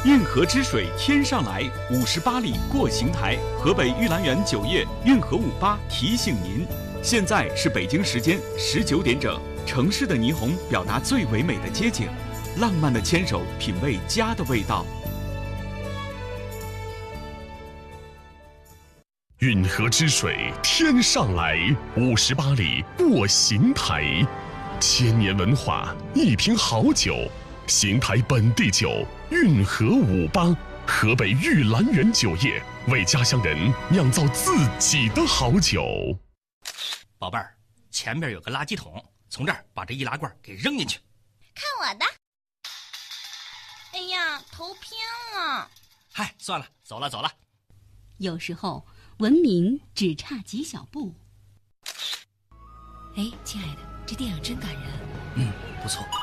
运河之水天上来，58里过邢台。河北玉兰园酒业运河58提醒您，现在是北京时间19点整。城市的霓虹表达最唯美的街景，浪漫的牵手品味家的味道。 运河之水天上来，58里过邢台。千年文化，一瓶好酒，邢台本地酒，运河58，河北玉兰园酒业为家乡人酿造自己的好酒。 宝贝儿，前面有个垃圾桶，从这儿把这易拉罐给扔进去。 看我的！哎呀，头偏了。 嗨，算了，走了。 有时候文明只差几小步。 哎，亲爱的，这电影真感人。 不错。